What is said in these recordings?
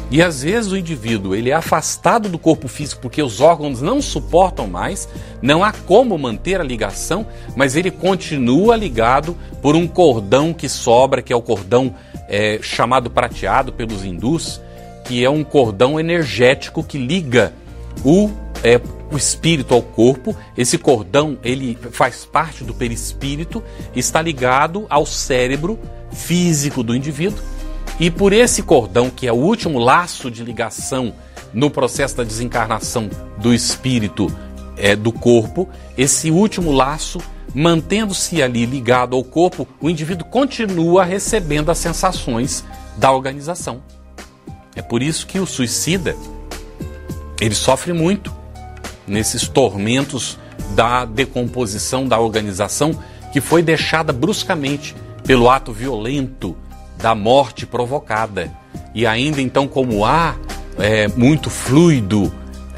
E às vezes o indivíduo ele é afastado do corpo físico porque os órgãos não suportam mais, não há como manter a ligação, mas ele continua ligado por um cordão que sobra, que é o cordão chamado prateado pelos hindus, que é um cordão energético que liga o espírito ao corpo. Esse cordão ele faz parte do perispírito, está ligado ao cérebro físico do indivíduo. E por esse cordão, que é o último laço de ligação no processo da desencarnação do espírito do corpo, esse último laço, mantendo-se ali ligado ao corpo, o indivíduo continua recebendo as sensações da organização. É por isso que o suicida, ele sofre muito nesses tormentos da decomposição da organização que foi deixada bruscamente pelo ato violento da morte provocada. E ainda então, como há muito fluido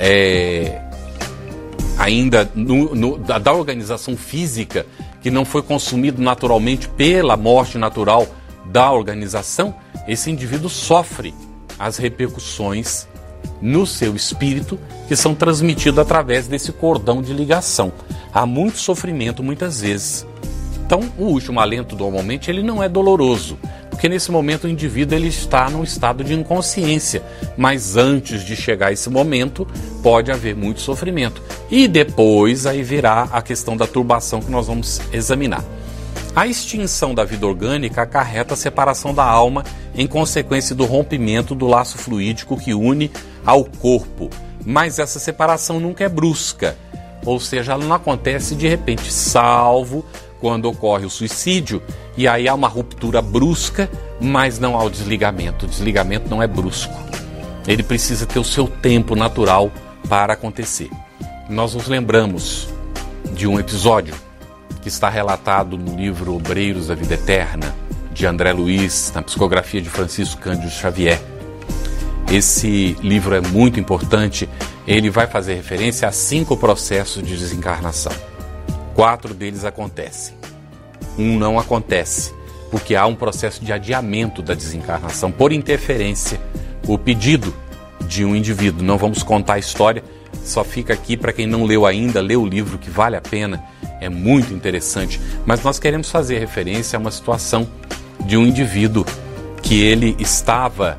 ainda da organização física que não foi consumido naturalmente pela morte natural da organização, esse indivíduo sofre as repercussões no seu espírito que são transmitidas através desse cordão de ligação. Há muito sofrimento muitas vezes. Então, o último alento normalmente ele não é doloroso, porque nesse momento o indivíduo ele está num estado de inconsciência, mas antes de chegar a esse momento pode haver muito sofrimento. E depois aí virá a questão da turbação que nós vamos examinar. A extinção da vida orgânica acarreta a separação da alma em consequência do rompimento do laço fluídico que une ao corpo, mas essa separação nunca é brusca, ou seja, ela não acontece de repente, salvo quando ocorre o suicídio, e aí há uma ruptura brusca, mas não há o desligamento. O desligamento não é brusco. Ele precisa ter o seu tempo natural para acontecer. Nós nos lembramos de um episódio que está relatado no livro Obreiros da Vida Eterna, de André Luiz, na psicografia de Francisco Cândido Xavier. Esse livro é muito importante. Ele vai fazer referência a 5 processos de desencarnação. 4 deles acontecem. Um não acontece, porque há um processo de adiamento da desencarnação por interferência, o pedido de um indivíduo. Não vamos contar a história, só fica aqui para quem não leu ainda, lê o livro que vale a pena, é muito interessante. Mas nós queremos fazer referência a uma situação de um indivíduo que ele estava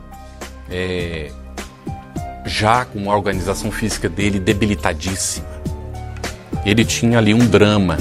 já com a organização física dele debilitadíssima. Ele tinha ali um drama.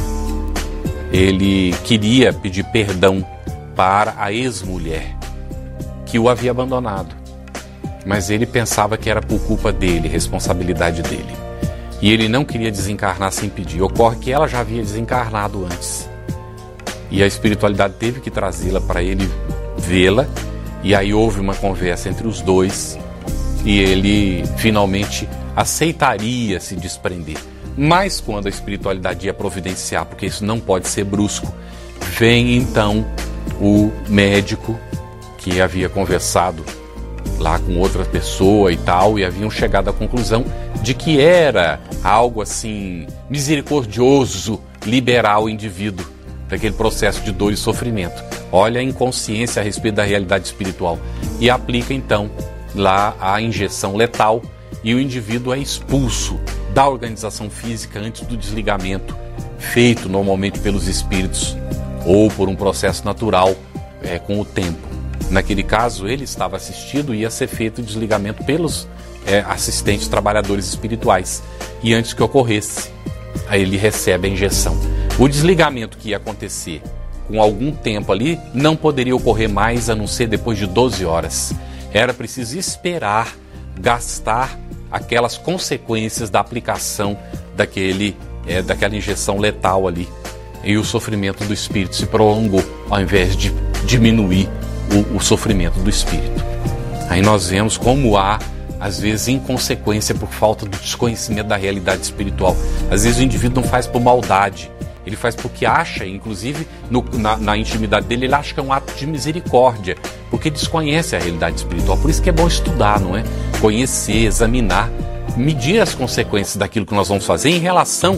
Ele queria pedir perdão para a ex-mulher que o havia abandonado. Mas ele pensava que era por culpa dele, responsabilidade dele. E ele não queria desencarnar sem pedir. Ocorre que ela já havia desencarnado antes. E a espiritualidade teve que trazê-la para ele vê-la. E aí houve uma conversa entre os dois. E ele finalmente aceitaria se desprender. Mas quando a espiritualidade ia providenciar, porque isso não pode ser brusco, vem então o médico que havia conversado lá com outra pessoa e tal, e haviam chegado à conclusão de que era algo assim misericordioso liberar o indivíduo daquele processo de dor e sofrimento. Olha a inconsciência a respeito da realidade espiritual. E aplica então lá a injeção letal e o indivíduo é expulso da organização física antes do desligamento, feito normalmente pelos espíritos ou por um processo natural com o tempo. Naquele caso, ele estava assistido e ia ser feito o desligamento pelos assistentes trabalhadores espirituais. E antes que ocorresse, aí ele recebe a injeção. O desligamento que ia acontecer com algum tempo ali não poderia ocorrer mais a não ser depois de 12 horas. Era preciso esperar, gastar aquelas consequências da aplicação daquela injeção letal ali. E o sofrimento do espírito se prolongou, ao invés de diminuir o sofrimento do espírito. Aí nós vemos como há, às vezes, inconsequência por falta do desconhecimento da realidade espiritual. Às vezes o indivíduo não faz por maldade, ele faz porque acha, inclusive na intimidade dele, ele acha que é um ato de misericórdia, porque desconhece a realidade espiritual. Por isso que é bom estudar, não é? Conhecer, examinar, medir as consequências daquilo que nós vamos fazer em relação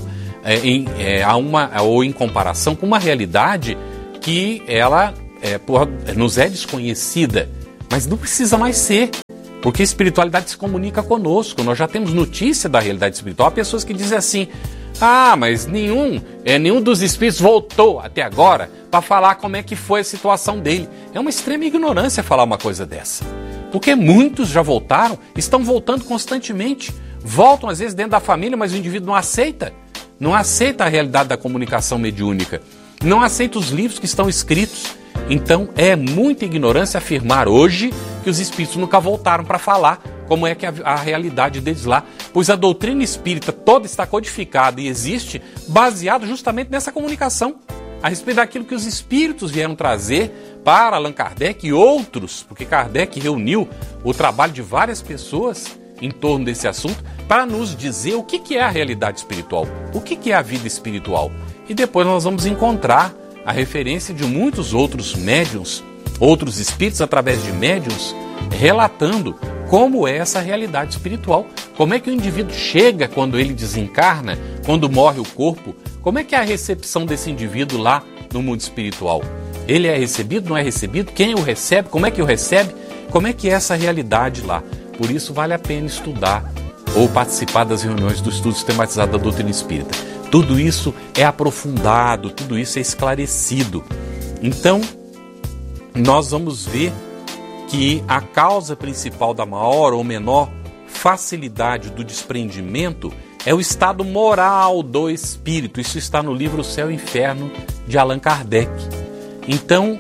ou em comparação com uma realidade que ela nos é desconhecida, mas não precisa mais ser. Porque a espiritualidade se comunica conosco, nós já temos notícia da realidade espiritual. Há pessoas que dizem assim, mas nenhum dos espíritos voltou até agora para falar como é que foi a situação dele. É uma extrema ignorância falar uma coisa dessa. Porque muitos já voltaram, estão voltando constantemente. Voltam às vezes dentro da família, mas o indivíduo não aceita. Não aceita a realidade da comunicação mediúnica. Não aceita os livros que estão escritos. Então é muita ignorância afirmar hoje que os espíritos nunca voltaram para falar como é que a realidade deles lá. Pois a doutrina espírita toda está codificada e existe baseado justamente nessa comunicação. A respeito daquilo que os espíritos vieram trazer para Allan Kardec e outros, porque Kardec reuniu o trabalho de várias pessoas em torno desse assunto para nos dizer o que é a realidade espiritual, o que é a vida espiritual. E depois nós vamos encontrar a referência de muitos outros médiuns, outros espíritos através de médiuns, relatando como é essa realidade espiritual, como é que o indivíduo chega quando ele desencarna, quando morre o corpo, como é que é a recepção desse indivíduo lá no mundo espiritual. Ele é recebido, não é recebido? Quem o recebe? Como é que o recebe? Como é que é essa realidade lá? Por isso vale a pena estudar ou participar das reuniões do estudo sistematizado da doutrina espírita. Tudo isso é aprofundado, tudo isso é esclarecido. Então, nós vamos ver que a causa principal da maior ou menor facilidade do desprendimento é o estado moral do espírito. Isso está no livro O Céu e o Inferno, de Allan Kardec. Então,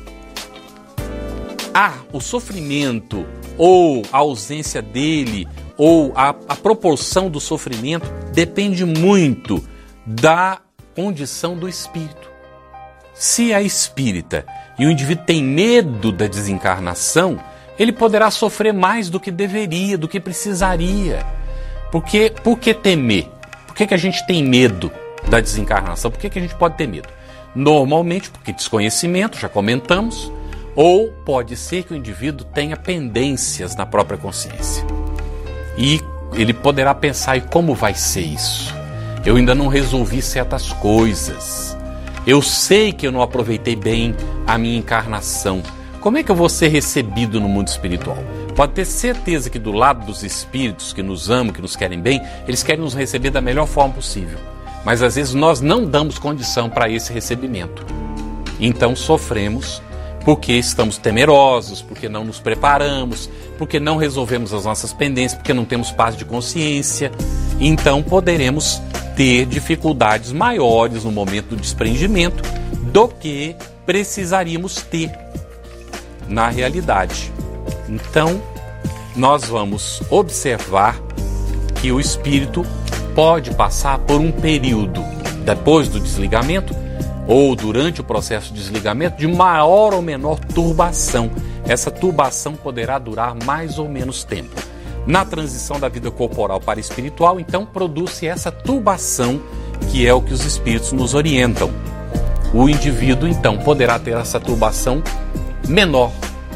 o sofrimento ou a ausência dele ou a proporção do sofrimento depende muito da condição do espírito. Se é espírita e o indivíduo tem medo da desencarnação, ele poderá sofrer mais do que deveria, do que precisaria. Por que temer? Por que a gente tem medo da desencarnação? Por que a gente pode ter medo? Normalmente porque desconhecimento, já comentamos, ou pode ser que o indivíduo tenha pendências na própria consciência. E ele poderá pensar, e como vai ser isso? Eu ainda não resolvi certas coisas. Eu sei que eu não aproveitei bem a minha encarnação. Como é que eu vou ser recebido no mundo espiritual? Pode ter certeza que do lado dos espíritos que nos amam, que nos querem bem, eles querem nos receber da melhor forma possível. Mas às vezes nós não damos condição para esse recebimento. Então sofremos porque estamos temerosos, porque não nos preparamos, porque não resolvemos as nossas pendências, porque não temos paz de consciência. Então poderemos ter dificuldades maiores no momento do desprendimento do que precisaríamos ter na realidade. Então, nós vamos observar que o espírito pode passar por um período depois do desligamento ou durante o processo de desligamento de maior ou menor turbação. Essa turbação poderá durar mais ou menos tempo. Na transição da vida corporal para espiritual, então, produz-se essa turbação, que é o que os espíritos nos orientam. O indivíduo, então, poderá ter essa turbação menor,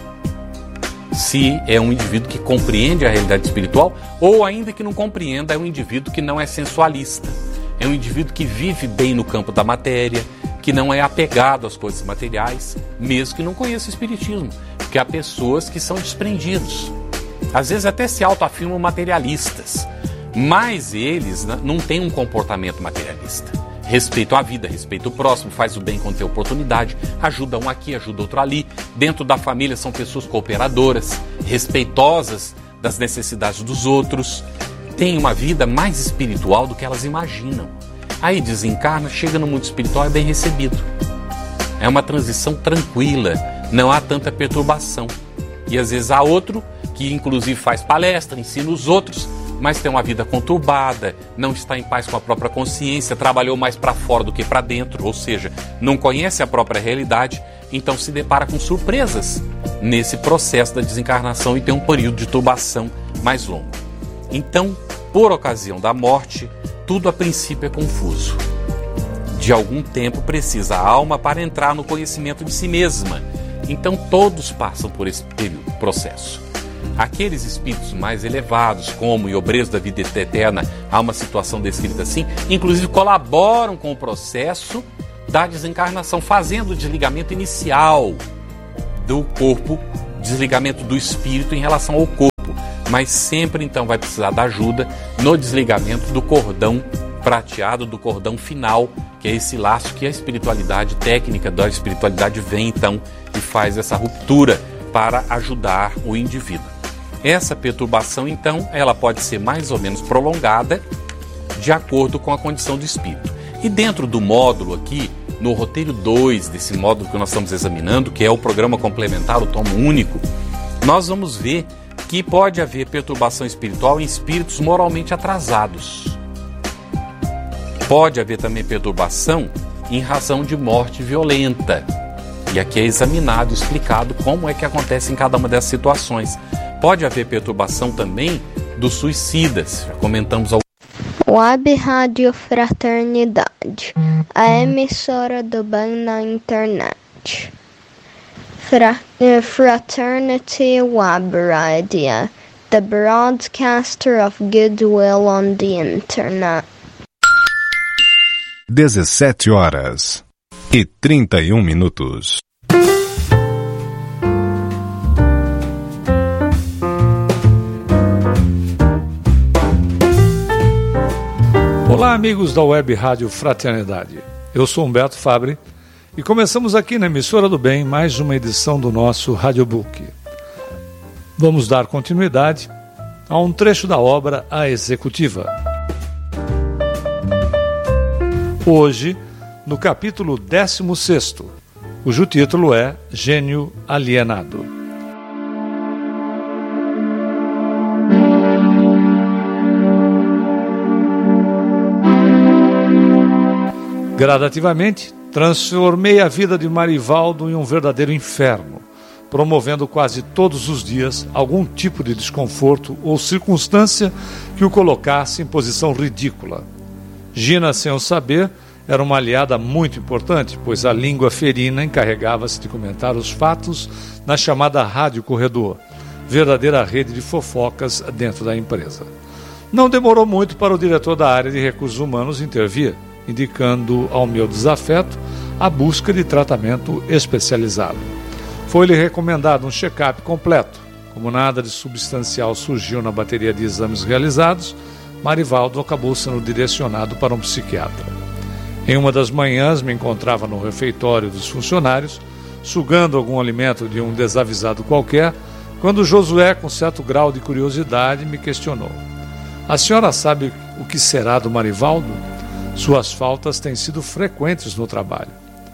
se é um indivíduo que compreende a realidade espiritual, ou ainda que não compreenda, é um indivíduo que não é sensualista, é um indivíduo que vive bem no campo da matéria, que não é apegado às coisas materiais, mesmo que não conheça o espiritismo, porque há pessoas que são desprendidos. Às vezes até se autoafirmam materialistas, mas eles não têm um comportamento materialista. Respeitam a vida, respeitam o próximo, faz o bem quando tem oportunidade, ajuda um aqui, ajuda outro ali. Dentro da família são pessoas cooperadoras, respeitosas das necessidades dos outros. Têm uma vida mais espiritual do que elas imaginam. Aí desencarna, chega no mundo espiritual e é bem recebido. É uma transição tranquila, não há tanta perturbação. E às vezes há outro que inclusive faz palestra, ensina os outros, mas tem uma vida conturbada, não está em paz com a própria consciência, trabalhou mais para fora do que para dentro, ou seja, não conhece a própria realidade, então se depara com surpresas nesse processo da desencarnação e tem um período de turbação mais longo. Então, por ocasião da morte, tudo a princípio é confuso. De algum tempo precisa a alma para entrar no conhecimento de si mesma. Então todos passam por esse período, processo. Aqueles espíritos mais elevados, como e obreiros da vida eterna, há uma situação descrita assim, inclusive colaboram com o processo da desencarnação, fazendo o desligamento inicial do corpo, desligamento do espírito em relação ao corpo. mas sempre então vai precisar da ajuda no desligamento do cordão prateado, do cordão final, que é esse laço que a espiritualidade técnica da espiritualidade vem então e faz essa ruptura para ajudar o indivíduo. Essa perturbação então, ela pode ser mais ou menos prolongada de acordo com a condição do espírito. E dentro do módulo aqui, no roteiro 2 desse módulo que nós estamos examinando, que é o programa complementar, o tomo único, nós vamos ver que pode haver perturbação espiritual em espíritos moralmente atrasados. Pode haver também perturbação em razão de morte violenta. E aqui é examinado, explicado como é que acontece em cada uma dessas situações. Pode haver perturbação também dos suicidas. Já comentamos ao Web Rádio Fraternidade, a emissora do bem na internet. Fraternity Web Radio, the broadcaster of goodwill on the internet. 17h31. Olá, amigos da Web Rádio Fraternidade. Eu sou Humberto Fabre e começamos aqui na Emissora do Bem mais uma edição do nosso Radiobook. Vamos dar continuidade a um trecho da obra A Executiva. Hoje, no capítulo 16º, cujo título é Gênio Alienado. Gradativamente, transformei a vida de Marivaldo em um verdadeiro inferno, promovendo quase todos os dias algum tipo de desconforto ou circunstância que o colocasse em posição ridícula. Gina, sem o saber, era uma aliada muito importante, pois a língua ferina encarregava-se de comentar os fatos na chamada Rádio Corredor, verdadeira rede de fofocas dentro da empresa. Não demorou muito para o diretor da área de recursos humanos intervir, indicando ao meu desafeto a busca de tratamento especializado. Foi-lhe recomendado um check-up completo. Como nada de substancial surgiu na bateria de exames realizados, Marivaldo acabou sendo direcionado para um psiquiatra. Em uma das manhãs, me encontrava no refeitório dos funcionários, sugando algum alimento de um desavisado qualquer, quando Josué, com certo grau de curiosidade, me questionou: "A senhora sabe o que será do Marivaldo? Suas faltas têm sido frequentes no trabalho.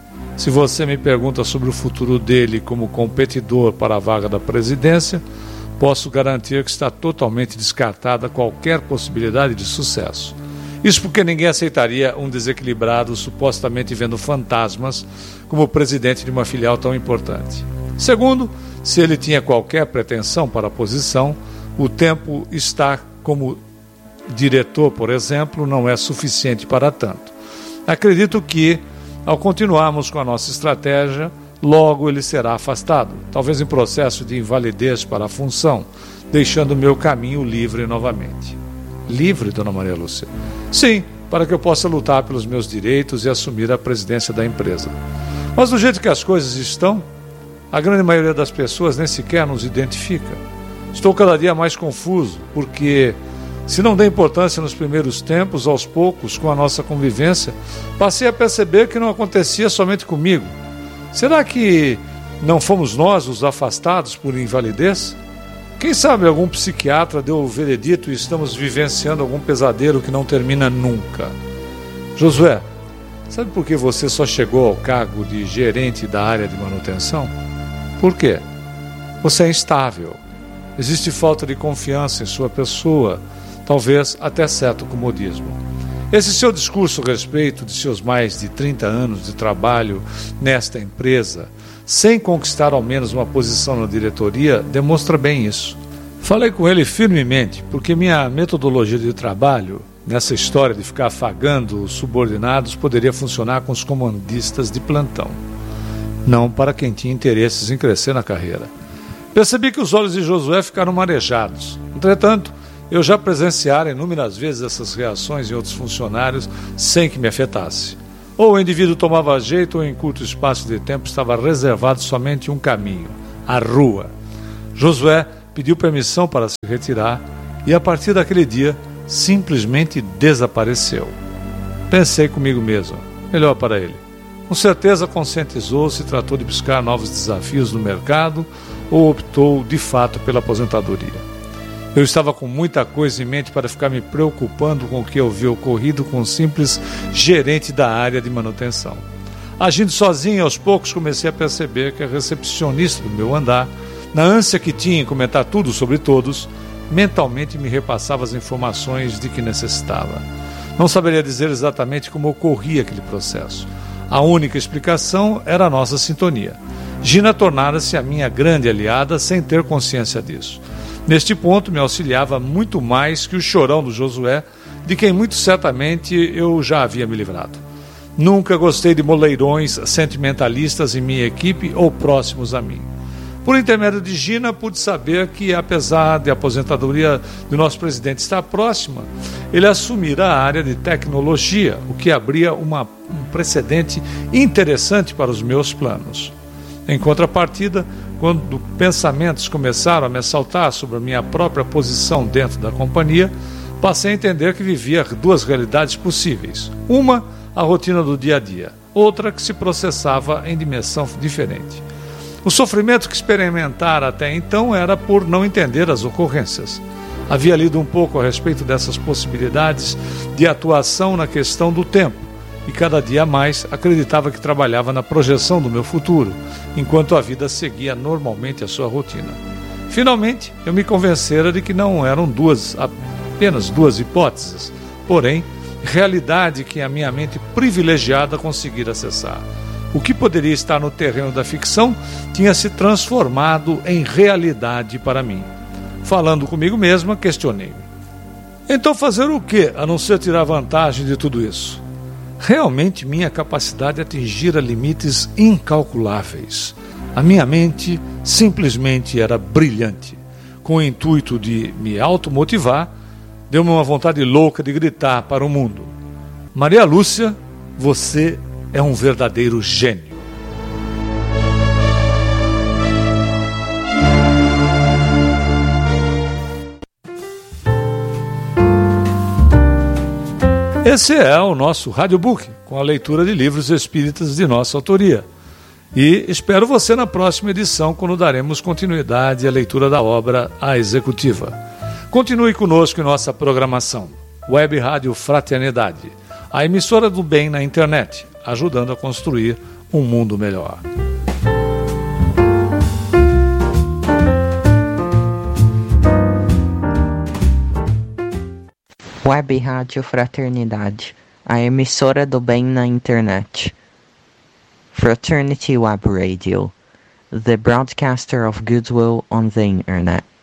Se você me pergunta sobre o futuro dele como competidor para a vaga da presidência, posso garantir que está totalmente descartada qualquer possibilidade de sucesso. Isso porque ninguém aceitaria um desequilibrado supostamente vendo fantasmas como presidente de uma filial tão importante. Segundo, se ele tinha qualquer pretensão para a posição, o tempo está como diretor, por exemplo, não é suficiente para tanto. Acredito que, ao continuarmos com a nossa estratégia, logo ele será afastado, talvez em processo de invalidez para a função, deixando meu caminho livre novamente." "Livre, dona Maria Lúcia?" "Sim, para que eu possa lutar pelos meus direitos e assumir a presidência da empresa. Mas do jeito que as coisas estão, a grande maioria das pessoas nem sequer nos identifica. Estou cada dia mais confuso, porque se não dei importância nos primeiros tempos, aos poucos, com a nossa convivência, passei a perceber que não acontecia somente comigo. Será que não fomos nós os afastados por invalidez? Quem sabe algum psiquiatra deu o veredito e estamos vivenciando algum pesadelo que não termina nunca. Josué, sabe por que você só chegou ao cargo de gerente da área de manutenção? Por quê? Você é instável. Existe falta de confiança em sua pessoa, talvez até certo comodismo. Esse seu discurso a respeito de seus mais de 30 anos de trabalho nesta empresa, sem conquistar ao menos uma posição na diretoria, demonstra bem isso. Falei com ele firmemente, porque minha metodologia de trabalho, nessa história de ficar afagando os subordinados, poderia funcionar com os comandistas de plantão, não para quem tinha interesses em crescer na carreira. Percebi que os olhos de Josué ficaram marejados. Entretanto, eu já presenciara inúmeras vezes essas reações em outros funcionários sem que me afetasse. Ou o indivíduo tomava jeito ou em curto espaço de tempo estava reservado somente um caminho, a rua. Josué pediu permissão para se retirar e, a partir daquele dia, simplesmente desapareceu. Pensei comigo mesmo, melhor para ele. Com certeza conscientizou-se, tratou de buscar novos desafios no mercado ou optou, de fato, pela aposentadoria. Eu estava com muita coisa em mente para ficar me preocupando com o que eu vi ocorrido com um simples gerente da área de manutenção. Agindo sozinho, aos poucos comecei a perceber que a recepcionista do meu andar, na ânsia que tinha em comentar tudo sobre todos, mentalmente me repassava as informações de que necessitava. Não saberia dizer exatamente como ocorria aquele processo. A única explicação era a nossa sintonia. Gina tornara-se a minha grande aliada sem ter consciência disso. Neste ponto me auxiliava muito mais que o chorão do Josué, de quem muito certamente eu já havia me livrado. Nunca gostei de moleirões sentimentalistas em minha equipe ou próximos a mim. Por intermédio de Gina, pude saber que, apesar de a aposentadoria do nosso presidente estar próxima, ele assumira a área de tecnologia, o que abria um precedente interessante para os meus planos. Em contrapartida, quando pensamentos começaram a me assaltar sobre a minha própria posição dentro da companhia, passei a entender que vivia duas realidades possíveis. Uma, a rotina do dia a dia. Outra, que se processava em dimensão diferente. O sofrimento que experimentara até então era por não entender as ocorrências. Havia lido um pouco a respeito dessas possibilidades de atuação na questão do tempo, e cada dia mais acreditava que trabalhava na projeção do meu futuro, enquanto a vida seguia normalmente a sua rotina. Finalmente, eu me convencera de que não eram apenas duas hipóteses, porém, realidade que a minha mente privilegiada conseguira acessar. O que poderia estar no terreno da ficção tinha se transformado em realidade para mim. Falando comigo mesma, questionei-me. Então fazer o quê, a não ser tirar vantagem de tudo isso? Realmente minha capacidade atingira limites incalculáveis. A minha mente simplesmente era brilhante. Com o intuito de me automotivar, deu-me uma vontade louca de gritar para o mundo: Maria Lúcia, você é um verdadeiro gênio. Esse é o nosso Radiobook, com a leitura de livros espíritas de nossa autoria. E espero você na próxima edição, quando daremos continuidade à leitura da obra A Executiva. Continue conosco em nossa programação. Web Rádio Fraternidade, a emissora do bem na internet, ajudando a construir um mundo melhor. Web Rádio Fraternidade, a emissora do bem na internet. Fraternity Web Radio, the broadcaster of goodwill on the internet.